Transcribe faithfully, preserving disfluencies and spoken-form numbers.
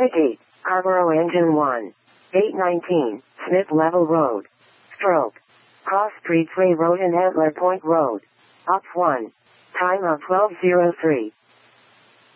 Static eight, Carrboro Engine one. eight nineteen, Smith Level Road. Stroke. Cross Streetsway Road and Antler Point Road. Up one. Time of twelve oh three.